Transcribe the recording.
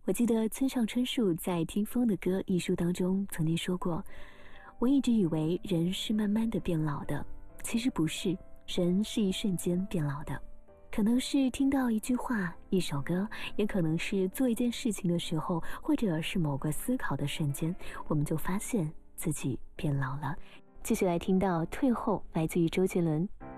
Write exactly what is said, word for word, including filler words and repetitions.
我记得村上春树在《听风的歌》一书当中曾经说过，我一直以为人是慢慢的变老的，其实不是，人是一瞬间变老的。可能是听到一句话一首歌，也可能是做一件事情的时候，或者是某个思考的瞬间，我们就发现自己变老了。继续来听到退后，来自于周杰伦。